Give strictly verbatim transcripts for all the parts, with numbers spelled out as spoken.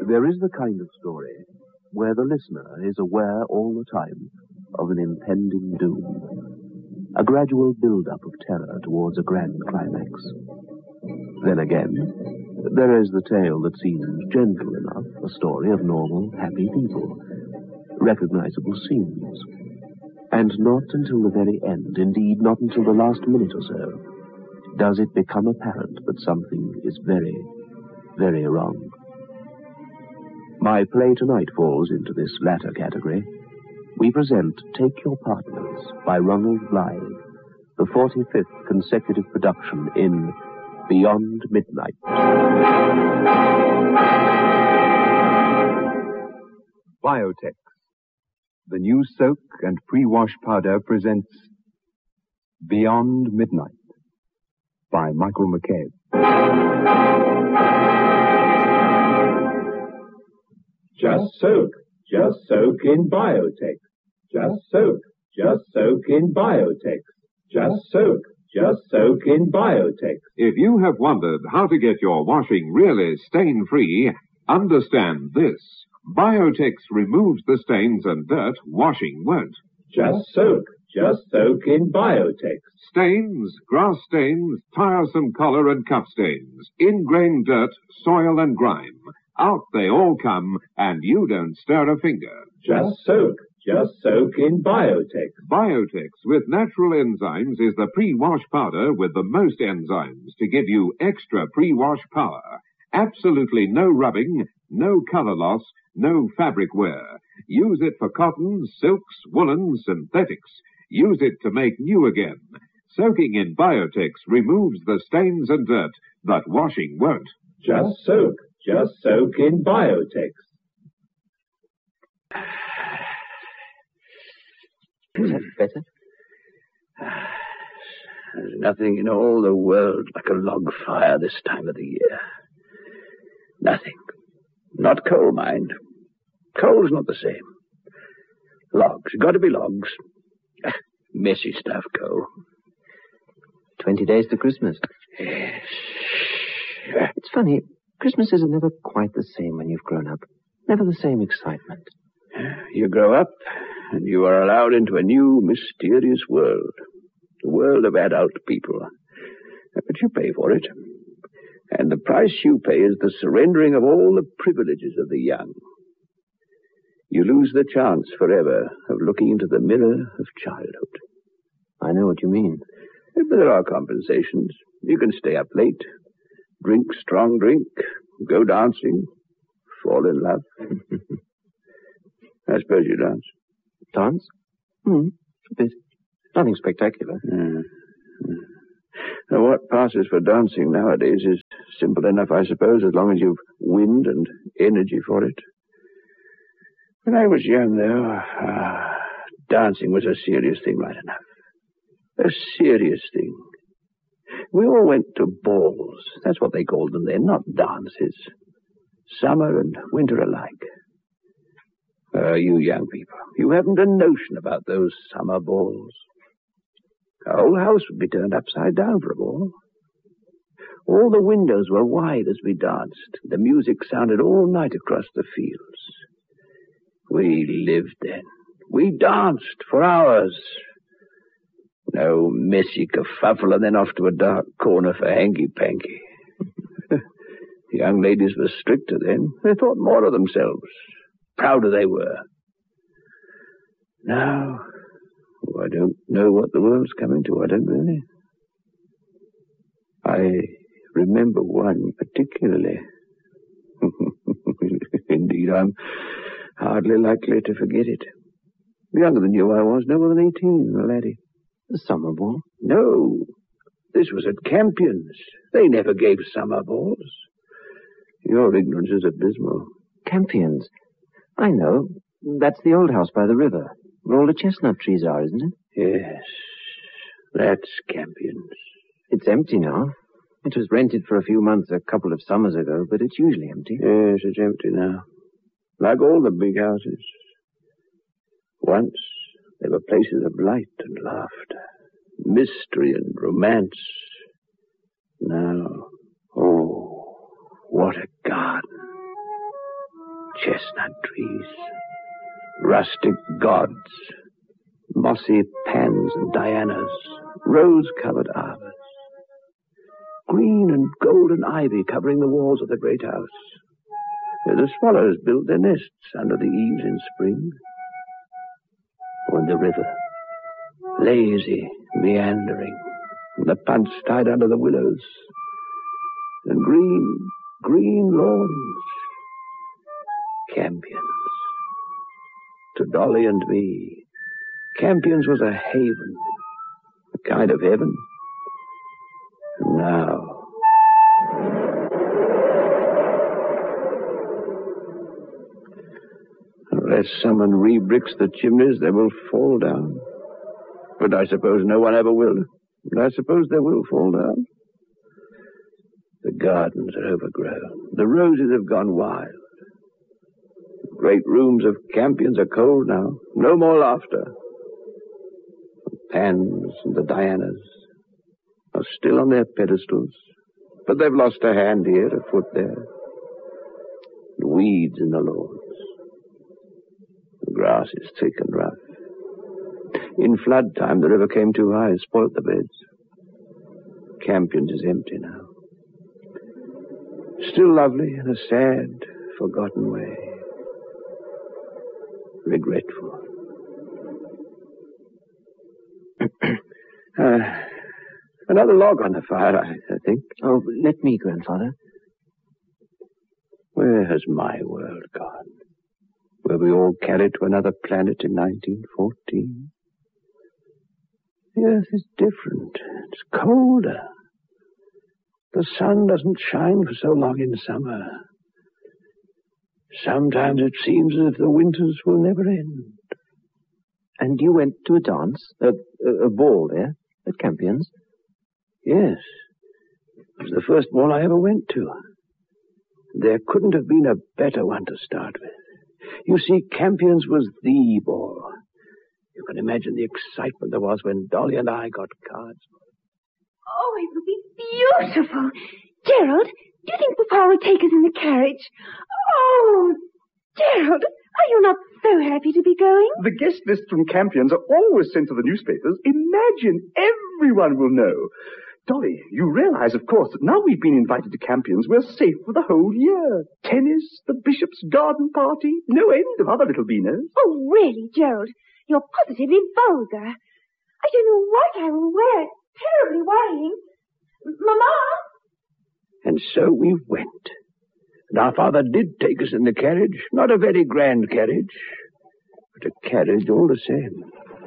There is the kind of story where the listener is aware all the time of an impending doom, a gradual build-up of terror towards a grand climax. Then again, there is the tale that seems gentle enough, a story of normal, happy people, recognizable scenes. And not until the very end, indeed not until the last minute or so, does it become apparent that something is very, very wrong. My play tonight falls into this latter category. We present Take Your Partners by Ronald Blythe, the forty-fifth consecutive production in Beyond Midnight. Biotex, the new soak and pre-wash powder, presents Beyond Midnight by Michael McCabe. Just soak, just soak in Biotex. Just soak, just soak in Biotex. Just soak, just soak in Biotex. If you have wondered how to get your washing really stain-free, understand this. Biotex removes the stains and dirt washing won't. Just soak, just soak in Biotex. Stains, grass stains, tiresome collar and cuff stains, ingrained dirt, soil and grime. Out they all come, and you don't stir a finger. Just soak, just soak in Biotex. Biotex with natural enzymes is the pre-wash powder with the most enzymes to give you extra pre-wash power. Absolutely no rubbing, no color loss, no fabric wear. Use it for cottons, silks, woolens, synthetics. Use it to make new again. Soaking in Biotex removes the stains and dirt that washing won't. Just soak, just soak in Biotex. Is that better? There's nothing in all the world like a log fire this time of the year. Nothing. Not coal, mind. Coal's not the same. Logs. Got to be logs. Messy stuff, coal. Twenty days to Christmas. Yes. It's funny. Christmases are never quite the same when you've grown up. Never the same excitement. You grow up, and you are allowed into a new, mysterious world. The world of adult people. But you pay for it. And the price you pay is the surrendering of all the privileges of the young. You lose the chance forever of looking into the mirror of childhood. I know what you mean. But there are compensations. You can stay up late, drink strong drink, go dancing, fall in love. I suppose you dance. Dance? Hmm, a bit. Nothing spectacular. Mm. Now, what passes for dancing nowadays is simple enough, I suppose, as long as you've wind and energy for it. When I was young, though, uh, dancing was a serious thing right enough. A serious thing. We all went to balls. That's what they called them then, not dances. Summer and winter alike. Uh, you young people, you haven't a notion about those summer balls. The whole house would be turned upside down for a ball. All the windows were wide as we danced. The music sounded all night across the fields. We lived then. We danced for hours. No messy kerfuffle and then off to a dark corner for hanky-panky. The young ladies were stricter then. They thought more of themselves. Prouder they were. Now, oh, I don't know what the world's coming to. I don't really. I remember one particularly. Indeed, I'm hardly likely to forget it. Younger than you I was, no more than eighteen, the laddie. The summer ball? No. This was at Campion's. They never gave summer balls. Your ignorance is abysmal. Campion's? I know. That's the old house by the river, where all the chestnut trees are, isn't it? Yes. That's Campion's. It's empty now. It was rented for a few months a couple of summers ago, but it's usually empty. Yes, it's empty now. Like all the big houses. Once, they were places of light and laughter, mystery and romance. Now, oh, what a garden. chestnut trees, rustic gods, mossy Pans and Dianas, rose-covered arbors, green and golden ivy covering the walls of the great house, where the swallows built their nests under the eaves in spring, or in the river, lazy, meandering, and the punts tied under the willows, and green, green lawns, Campions. To Dolly and me, Campions was a haven, a kind of heaven. And now, unless someone re-bricks the chimneys, they will fall down. But I suppose no one ever will. And I suppose they will fall down. The gardens are overgrown. The roses have gone wild. The great rooms of Campions are cold now. No more laughter. The Pans and the Dianas are still on their pedestals, but they've lost a hand here, a foot there. The weeds in the lawns. The grass is thick and rough. In flood time, the river came too high and spoilt the beds. Campions is empty now. Still lovely in a sad, forgotten way. Regretful. uh, another log on the fire, I, I think. Oh, let me, Grandfather. Where has my world gone? Were we all carried to another planet in nineteen fourteen? The earth is different. It's colder. The sun doesn't shine for so long in summer. Sometimes it seems as if the winters will never end. And you went to a dance, a, a, a ball there, at Campions? Yes. It was the first ball I ever went to. There couldn't have been a better one to start with. You see, Campions was the ball. You can imagine the excitement there was when Dolly and I got cards. Oh, it would be beautiful. Gerald, do you think Papa will take us in the carriage? Oh, Gerald, are you not so happy to be going? The guest lists from Campions are always sent to the newspapers. Imagine, everyone will know. Dolly, you realize, of course, that now we've been invited to Campions, we're safe for the whole year. Tennis, the bishop's garden party, no end of other little beaners. Oh, really, Gerald? You're positively vulgar. I don't know what I will wear. It's terribly worrying. Mama? And so we went. And our father did take us in the carriage. Not a very grand carriage, but a carriage all the same.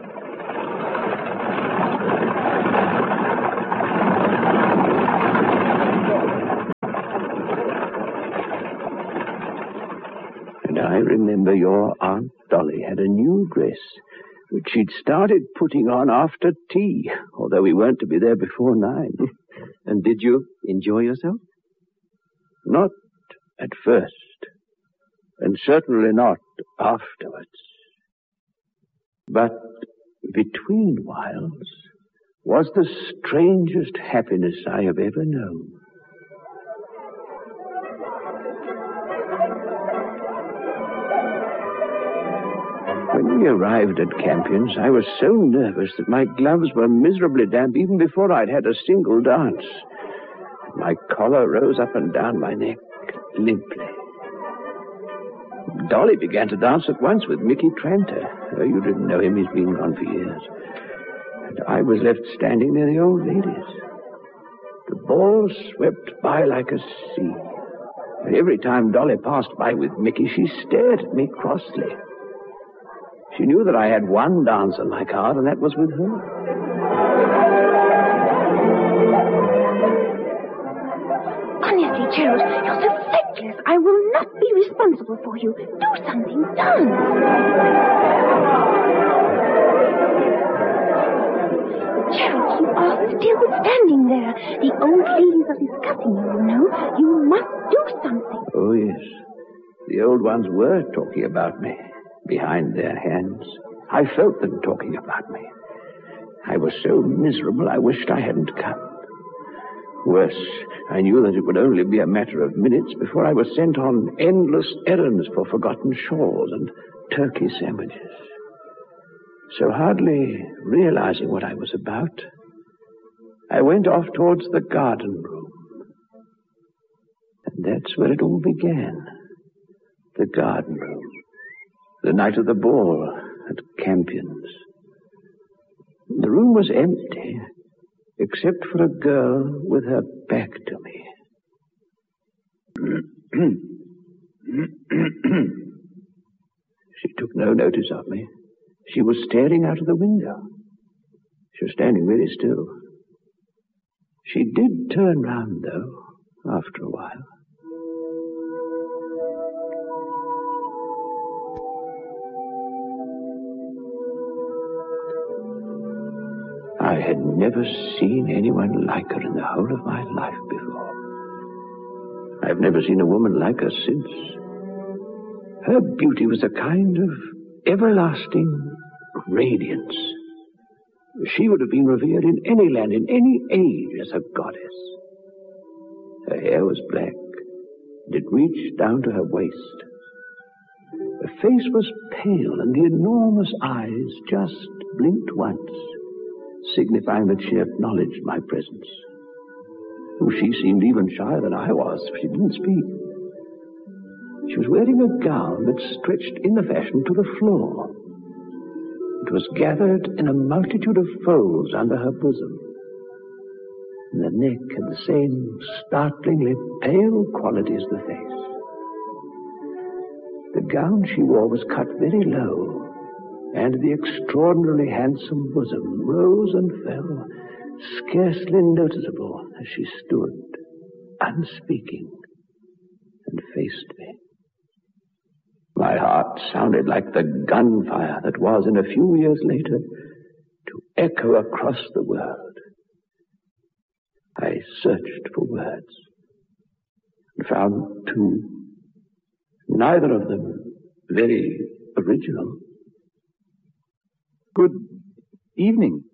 And I remember your Aunt Dolly had a new dress, which she'd started putting on after tea, although we weren't to be there before nine. And did you enjoy yourself? Not at first, and certainly not afterwards. But between whiles was the strangest happiness I have ever known. When we arrived at Campions, I was so nervous that my gloves were miserably damp even before I'd had a single dance. My collar rose up and down my neck, limply. Dolly began to dance at once with Mickey Tranter. Oh, you didn't know him, he's been gone for years. And I was left standing near the old ladies. The ball swept by like a sea. And every time Dolly passed by with Mickey, she stared at me crossly. She knew that I had one dance on my card, and that was with her. Honestly, Gerald, you're so feckless. I will not be responsible for you. Do something, dance. Gerald, you are still standing there. The old ladies are discussing you, you know. You must do something. Oh, yes. The old ones were talking about me. Behind their hands. I felt them talking about me. I was so miserable I wished I hadn't come. Worse, I knew that it would only be a matter of minutes before I was sent on endless errands for forgotten shawls and turkey sandwiches. So hardly realizing what I was about, I went off towards the garden room. And that's where it all began. The garden room. The night of the ball at Campion's. The room was empty, except for a girl with her back to me. She took no notice of me. She was staring out of the window. She was standing very still. She did turn round, though, after a while. I had never seen anyone like her in the whole of my life before. I've never seen a woman like her since. Her beauty was a kind of everlasting radiance. She would have been revered in any land, in any age, as a goddess. Her hair was black, and it reached down to her waist. Her face was pale, and the enormous eyes just blinked once, signifying that she acknowledged my presence. Oh, she seemed even shyer than I was, for she didn't speak. She was wearing a gown that stretched in the fashion to the floor. It was gathered in a multitude of folds under her bosom, and the neck had the same startlingly pale quality as the face. The gown she wore was cut very low, and the extraordinarily handsome bosom rose and fell, scarcely noticeable as she stood, unspeaking, and faced me. My heart sounded like the gunfire that was, in a few years later, to echo across the world. I searched for words, and found two, neither of them very original. Good evening,